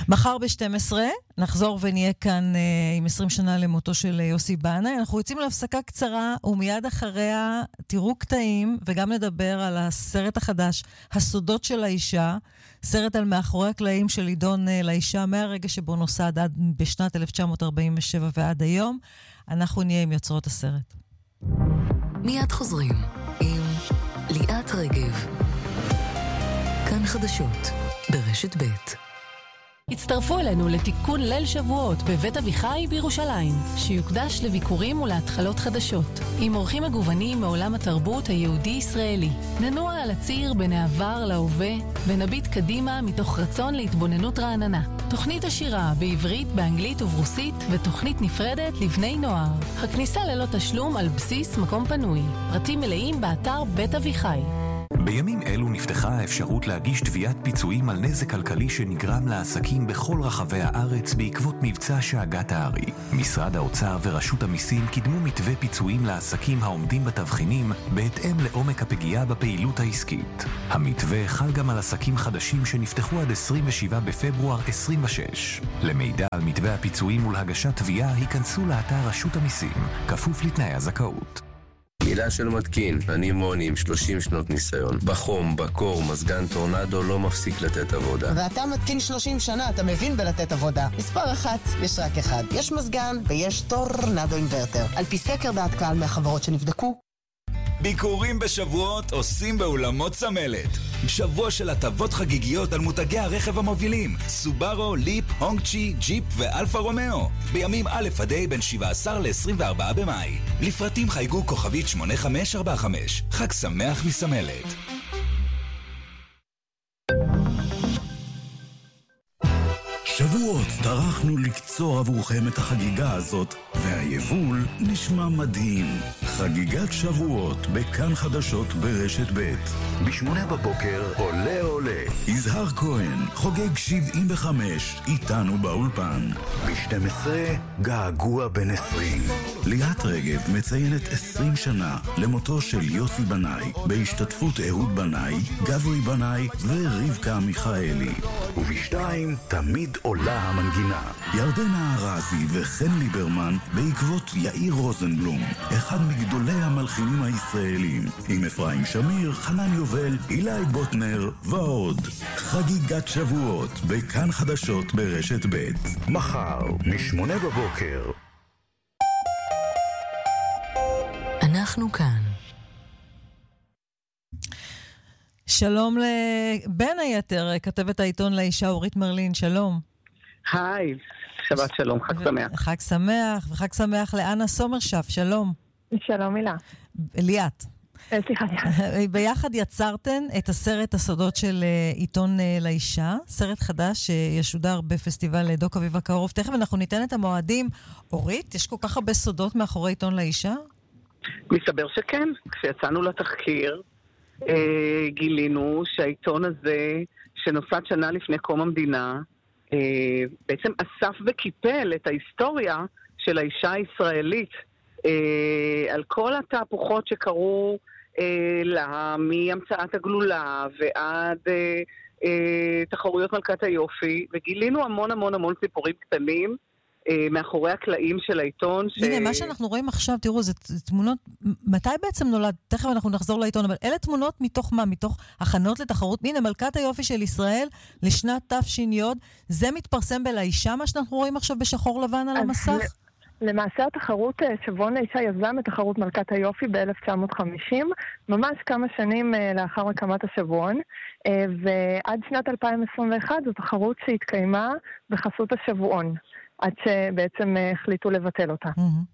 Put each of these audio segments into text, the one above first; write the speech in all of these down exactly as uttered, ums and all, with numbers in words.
מחר ב-שתים עשרה נחזור ונהיה כאן אה, עם עשרים שנה למותו של יוסי בנאי. אנחנו יוצאים להפסקה קצרה ומיד אחריה תראו קטעים וגם נדבר על הסרט החדש, הסודות של האישה, סרט על מאחורי הקלעים של עידון אה, לאישה מהרגע שבו נוסד עד בשנת אלף תשע מאות ארבעים ושבע ועד היום. אנחנו נהיה עם יוצרות הסרט. מיד חוזרים עם ליאת רגב. כאן חדשות ברשת ב'. הצטרפו אלינו לתיקון ליל שבועות בבית אביחי בירושלים, שיוקדש לביקורים ולהתחלות חדשות, עם אורחים מגוונים מעולם התרבות היהודי-ישראלי. ננוע על הציר בין העבר להווה, ונביט קדימה מתוך רצון להתבוננות רעננה. תוכנית השירה בעברית, באנגלית וברוסית, ותוכנית נפרדת לבני נוער. הכניסה ללא תשלום על בסיס מקום פנוי. פרטים מלאים באתר בית אביחי. בימים אלו נפתחה האפשרות להגיש תביעת פיצויים על נזק כלכלי שנגרם לעסקים בכל רחבי הארץ בעקבות מבצע שאגת הארי. משרד האוצר ורשות המיסים קידמו מתווה פיצויים לעסקים העומדים בתבחינים בהתאם לעומק הפגיעה בפעילות העסקית. המתווה חל גם על עסקים חדשים שנפתחו עד עשרים ושבעה בפברואר עשרים ושש. למידע על מתווה הפיצויים ולהגשת תביעה היכנסו לאתר רשות המיסים, כפוף לתנאי הזכאות. מילה של מתקין, אני מוני עם שלושים שנות ניסיון. בחום, בקור, מזגן טורנדו לא מפסיק לתת עבודה. ואתה מתקין שלושים שנה, אתה מבין בלתת עבודה. מספר אחת, יש רק אחד. יש מזגן ויש טורנדו אינברטר. על פי סקר דעת קהל מהחברות שנבדקו. ביקורים בשבועות עושים באולמות צמלת. שבוע של הטבות חגיגיות על מותגי הרכב המובילים סובארו, ליפ, הונגצ'י, ג'יפ ואלפה רומאו. בימים א' עד ה' בין שבעה עשר ל-עשרים וארבעה במאי. לפרטים חייגו כוכבית שמונה חמש ארבע חמש. חג שמח מסמלת. שבועות טרחנו לקצור עבורכם את החגיגה הזאת, והיבול נשמע מדהים. חגיגת שבועות בכאן חדשות ברשת ב'. בשמונה בבוקר עולה עולה. יזהר כהן חוגג שבעים וחמש איתנו באולפן. ב-שתים עשרה געגוע בן עשרים. ליאת רגב מציינת עשרים שנה למותו של יוסי בנאי, בהשתתפות אהוד בנאי, גברי בנאי ורבקה מיכאלי. ובשתיים תמיד עולה המנגינה. ירדנה ארזי וחן ליברמן בעקבות יאיר רוזנבלום, אחד מגדולי המלחינים הישראלים, עם אפרים שמיר, חנן יובל, אילי בוטנר ועוד. חגיגת שבועות בכאן חדשות ברשת ב'. מחר משמונה בבוקר. אנחנו כאן. שלום לבין היתר, כתבת העיתון לאישה אורית מרלין, שלום. היי, שבת שלום, חג שמח. חג שמח, וחג שמח לאנה סומרשף, שלום. שלום מילה. ליאת. סליחה. ביחד יצרתן את הסרט הסודות של עיתון לאישה, סרט חדש שישודר בפסטיבל דוק אביב הקרוב. תכף אנחנו ניתן את המועדים. אורית, יש כל כך הרבה סודות מאחורי עיתון לאישה? מסתבר שכן, כשיצאנו לתחקיר, גילינו שהעיתון הזה, שנוסד שנה לפני קום המדינה, בעצם אסף וקיפל את ההיסטוריה של האישה הישראלית, על כל התהפוכות שקרו לה, מהמצאת הגלולה ועד תחרויות מלכת היופי, וגילינו המון המון המון סיפורים קטנים מאחורי הקלעים של העיתון. הנה, ש... מה שאנחנו רואים עכשיו, תראו, זה תמונות, מתי בעצם נולד? תכף אנחנו נחזור לעיתון, אבל אלה תמונות מתוך מה? מתוך הכנות לתחרות? הנה, מלכת היופי של ישראל לשנת תש"י, זה מתפרסם בלאישה, מה שאנחנו רואים עכשיו בשחור לבן על המסך? למעשה התחרות שבועון לאישה יזם את תחרות מלכת היופי ב-אלף תשע מאות וחמישים, ממש כמה שנים לאחר הקמת השבועון, ועד שנת אלפיים עשרים ואחת זו תחרות שהתקיימה בחסות השבועון. עד שבעצם החליטו לבטל אותה.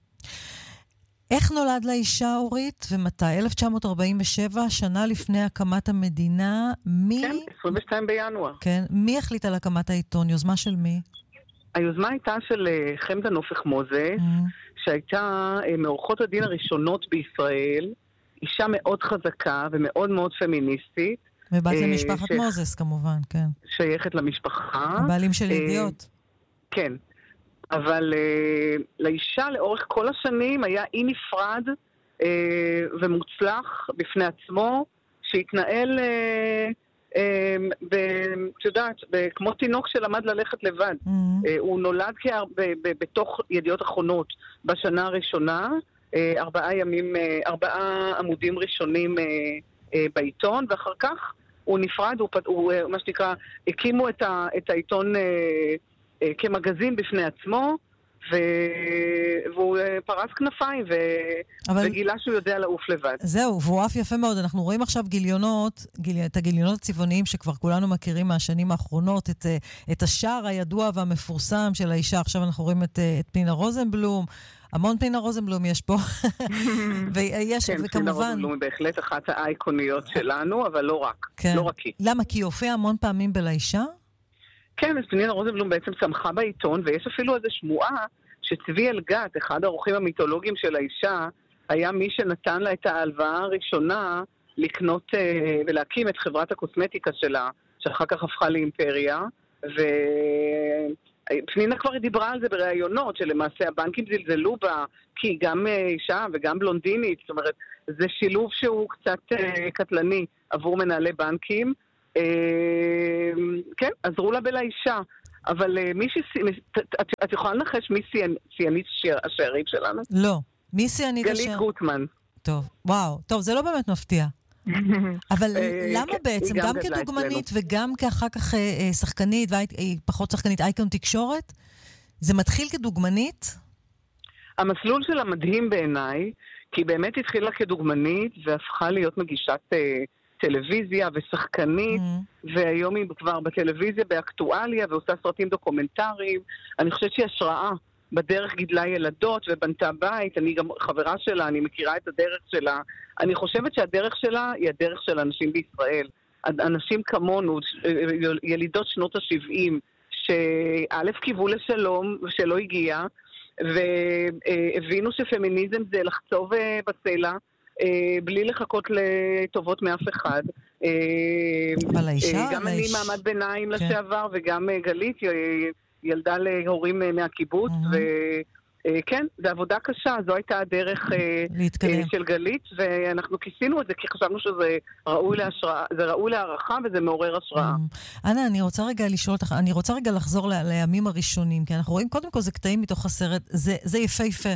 איך נולד לאישה אורית ומתי? אלף תשע מאות ארבעים ושבע, שנה לפני הקמת המדינה. מי... כן, עשרים ושתיים בינואר. כן, מי החליט על הקמת העיתון? יוזמה של מי? היוזמה הייתה של חמדה נופך מוזס, שהייתה מאורחות הדין הראשונות בישראל, אישה מאוד חזקה ומאוד מאוד פמיניסטית. ובת למשפחת מוזס כמובן, כן. שייכת למשפחה. הבעלים של ידיעות. כן. אבל uh, לאישה לאורך כל השנים היה אי נפרד uh, ומוצלח בפני עצמו, שהתנהל uh, uh, ואת יודעת, כמו תינוק שלמד ללכת לבד. הוא נולד בתוך ידיעות אחרונות בשנה הראשונה, ארבעה ימים, ארבעה עמודים ראשונים בעיתון, ואחר כך הוא נפרד, הוא, הוא מה שנקרא, הקימו את, ה, את העיתון אה, אה, כמגזין בפני עצמו, ו... והוא פרס כנפיים ו... אבל... וגילה שהוא יודע לעוף לבד. זהו, והוא אף יפה מאוד. אנחנו רואים עכשיו גיליונות, גיל... את הגיליונות הצבעוניים שכבר כולנו מכירים מהשנים האחרונות, את, את השער הידוע והמפורסם של האישה. עכשיו אנחנו רואים את, את פנינה רוזנבלום, המון פנינה רוזנבלום יש פה. ויש, כן, וכמובן... פנינה רוזנבלום היא בהחלט אחת האייקוניות שלנו, אבל לא רק. כן. לא רק היא. למה? כי היא הופיעה המון פעמים בלאישה? כן, אז פנינה רוזנבלום בעצם צמחה בעיתון, ויש אפילו איזו שמועה שצבי אלגת, אחד האורחים המיתולוגיים של האישה, היה מי שנתן לה את ההלוואה הראשונה לקנות אה, ולהקים את חברת הקוסמטיקה שלה, שאחר כך הפכה לאימפריה, ופנינה כבר דיברה על זה בראיונות, שלמעשה הבנקים זלזלו בה, כי היא גם אישה וגם בלונדינית, זאת אומרת, זה שילוב שהוא קצת אה, קטלני עבור מנהלי בנקים, כן, עזרו לה בלאישה, אבל מי ש... את יכולה לנחש מי שיאנית השערים שלנו? לא. מי שיאנית השערים? גלית גוטמן. טוב, וואו. טוב, זה לא באמת מפתיע. אבל למה בעצם, גם כדוגמנית וגם כאחר כך שחקנית, והיא פחות שחקנית, אייקון תקשורת, זה מתחיל כדוגמנית? המסלול שלה מדהים בעיניי, כי היא באמת התחילה כדוגמנית והפכה להיות מגישת טלוויזיה ושחקנית, mm-hmm. והיום היא כבר בטלוויזיה באקטואליה ועושה סרטים דוקומנטריים. אני חושבת שהיא השראה בדרך גידלה ילדות ובנתה בית. אני גם חברה שלה, אני מכירה את הדרך שלה. אני חושבת שהדרך שלה היא הדרך של אנשים בישראל. אנשים כמונו, ילידות שנות ה-שבעים, שא' קיוו לשלום ושלא הגיע, והבינו שפמיניזם זה לחצוב בסלע, בלי לחכות לטובות מאף אחד. אבל האישה... גם אני מעמד ביניים לשעבר, וגם גלית ילדה להורים מהקיבוץ, וכן, זו עבודה קשה, זו הייתה הדרך של גלית, ואנחנו כיסינו את זה, כי חשבנו שזה ראוי להשראה, זה ראוי להערכה, וזה מעורר השראה. אנה, אני רוצה רגע לשאול אותך, אני רוצה רגע לחזור לימים הראשונים, כי אנחנו רואים, קודם כל זה קטעים מתוך הסרט, זה יפה יפה.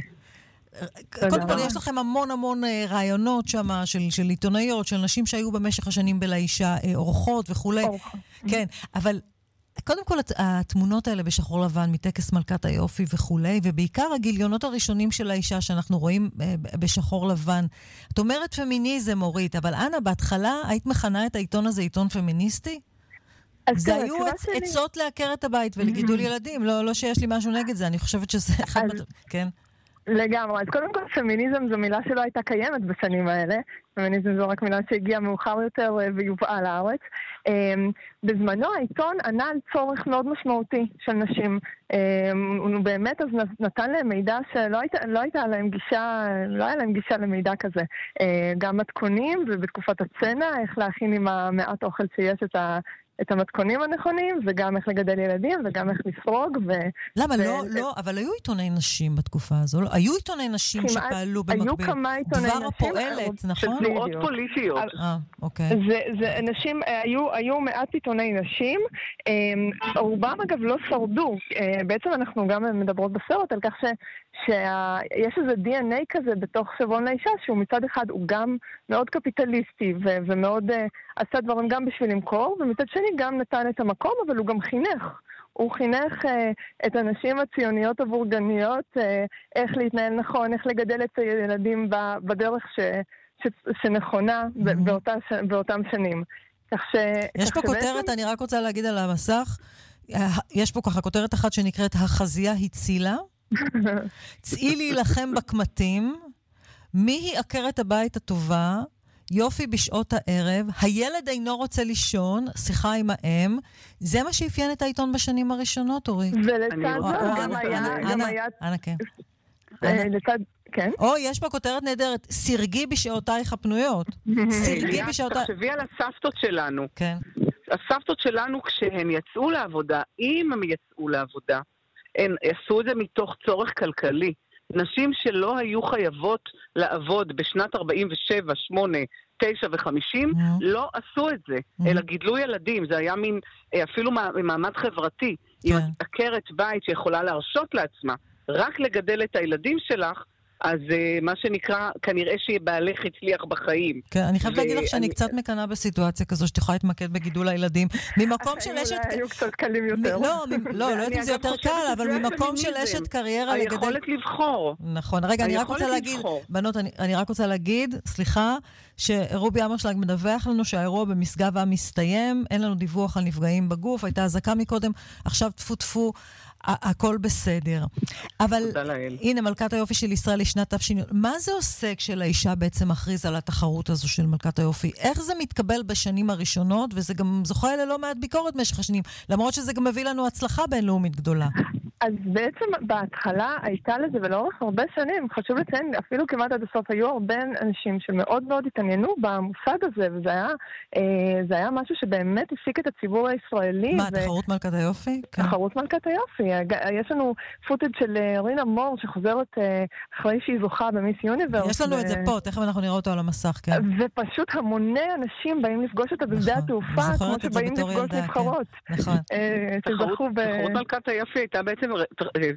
קודם כל, יש לכם המון המון רעיונות שמה, של, של עיתונאיות, של נשים שהיו במשך השנים בלאישה, אורחות וכולי. כן, אבל קודם כל, התמונות האלה בשחור לבן, מטקס מלכת היופי וכולי, ובעיקר הגיליונות הראשונים של האישה שאנחנו רואים בשחור לבן. את אומרת פמיניזם, אורית, אבל אנה, בהתחלה היית מכנה את העיתון הזה עיתון פמיניסטי? זה היו עצות להכר את הבית ולגידול ילדים. לא שיש לי משהו נגד זה, אני חושבת שזה אחד... כן. לגמרי. אז קודם כל, פמיניזם זו מילה שלא הייתה קיימת בשנים האלה. פמיניזם זו רק מילה שהגיעה מאוחר יותר ויובאה לארץ. בזמנו העיתון ענה על צורך מאוד משמעותי של נשים. הוא באמת אז נתן להם מידע שלא הייתה, לא הייתה להם גישה, לא היה להם גישה למידע כזה. גם מתכונים, ובתקופת הצנע, איך להכין עם המעט אוכל שיש את ה... את המתכונים הנכונים, וגם איך לגדל ילדים, וגם איך לסרוג, ו... למה? ו... לא, לא, אבל היו עיתוני נשים בתקופה הזו, לא? היו עיתוני נשים כמעט, שפעלו במקביל. היו כמה עיתוני דבר נשים. דבר הפועלת, נכון? של תנועות פוליטיות. אה, אוקיי. זה, זה, נשים, היו, היו מעט עיתוני נשים, רובם אגב לא שרדו. בעצם אנחנו גם מדברות בסרט על כך ש... שיש איזה די אן איי כזה בתוך שבועון לאישה, שהוא מצד אחד הוא גם מאוד קפיטליסטי ו- ומאוד uh, עשה דברים גם בשביל למכור, ומצד שני גם נתן את המקום, אבל הוא גם חינך. הוא חינך uh, את הנשים הציוניות הבורגניות, uh, איך להתנהל נכון, איך לגדל את הילדים ב- בדרך ש- ש- שנכונה mm-hmm. באותה, באותם שנים. כך ש... יש פה כותרת, שבעצם... אני רק רוצה להגיד על המסך, יש פה ככה כותרת אחת שנקראת החזייה הצילה, צאי להילחם בקמטים, מי היא עקרת הבית הטובה, יופי בשעות הערב, הילד אינו רוצה לישון, שיחה עם האם. זה מה שאפיין את העיתון בשנים הראשונות, אורית. ולצד זה גם היה... אנה, כן. לצד... כן. או, יש פה כותרת נהדרת, סרגי בשעותייך הפנויות. סרגי בשעותייך... תחשבי על הסבתות שלנו. כן. הסבתות שלנו, כשהן יצאו לעבודה, אם הם יצאו לעבודה, הן עשו את זה מתוך צורך כלכלי. נשים שלא היו חייבות לעבוד בשנת ארבעים ושבע שמונה תשע וחמישים, mm-hmm. לא עשו את זה, mm-hmm. אלא גידלו ילדים. זה היה מין, אפילו מעמד חברתי. אם את עקרת בית שיכולה להרשות לעצמה רק לגדל את הילדים שלך, אז uh, מה שנקרא, כנראה שבעלך הצליח בחיים. כן, אני חייבת להגיד לך שאני קצת מקנה בסיטואציה כזו, שתוכל להתמקד בגידול הילדים. ממקום של אשת... היו קצת קלים יותר. לא, לא, לא יודעת אם זה יותר קל, אבל ממקום של אשת קריירה לגדל... היכולת לבחור. נכון, רגע, אני רק רוצה להגיד, בנות, אני רק רוצה להגיד, סליחה, שרובי אמרשלג מדווח לנו שהאירוע במשגב המסתיים, אין לנו דיווח על נפגעים בגוף, הייתה הזקה מקודם, עכשיו תפו תפו, הכל בסדר. אבל הנה, מלכת היופי של ישראל לשנת תש"י. מה זה עושה כשלאישה בעצם מכריז על התחרות הזו של מלכת היופי? איך זה מתקבל בשנים הראשונות, וזה גם זוכה ללא מעט ביקורת במשך השנים, למרות שזה גם מביא לנו הצלחה בינלאומית גדולה. אז בעצם בהתחלה הייתה לזה, ולאורך הרבה שנים, חשוב לציין, אפילו כמעט עד הסוף, היו הרבה אנשים שמאוד מאוד התעניינו במושג הזה, וזה היה, אה, זה היה משהו שבאמת הסיק את הציבור הישראלי. מה, ו... תחרות מלכת היופי? תחרות כן. מלכת היופי. יש לנו פוטג' של רינה מור, שחוזרת אה, אחרי שהיא זוכה במיס יוניברס. יש לנו ו... את זה פה, תכף אנחנו נראה אותו על המסך, כן. ופשוט המוני אנשים באים לפגוש אותה בשדה נכון. התעופה, כמו שבאים לפגוש נבחרות. נכון. אה, תחרות, ב... תחרות מלכת היופי הייתה בעצם